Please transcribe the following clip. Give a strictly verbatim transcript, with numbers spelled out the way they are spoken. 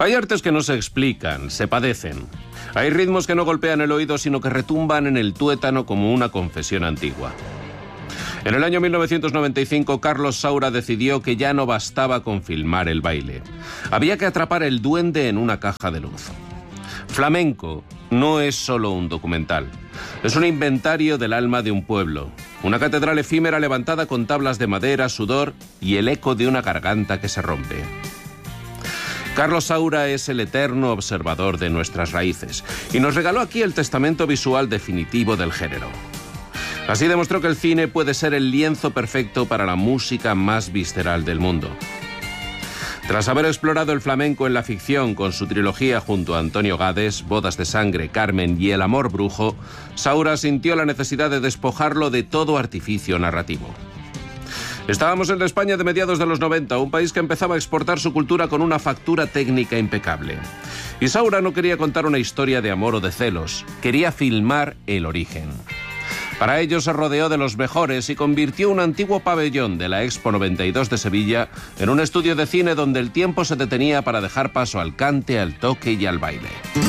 Hay artes que no se explican, se padecen. Hay ritmos que no golpean el oído, sino que retumban en el tuétano como una confesión antigua. En el año mil novecientos noventa y cinco, Carlos Saura decidió que ya no bastaba con filmar el baile. Había que atrapar el duende en una caja de luz. Flamenco no es solo un documental. Es un inventario del alma de un pueblo. Una catedral efímera levantada con tablas de madera, sudor y el eco de una garganta que se rompe. Carlos Saura es el eterno observador de nuestras raíces y nos regaló aquí el testamento visual definitivo del género. Así demostró que el cine puede ser el lienzo perfecto para la música más visceral del mundo. Tras haber explorado el flamenco en la ficción con su trilogía junto a Antonio Gades, Bodas de Sangre, Carmen y El Amor Brujo, Saura sintió la necesidad de despojarlo de todo artificio narrativo. Estábamos en la España de mediados de los noventa, un país que empezaba a exportar su cultura con una factura técnica impecable. Y Saura no quería contar una historia de amor o de celos, quería filmar el origen. Para ello se rodeó de los mejores y convirtió un antiguo pabellón de la Expo noventa y dos de Sevilla en un estudio de cine donde el tiempo se detenía para dejar paso al cante, al toque y al baile.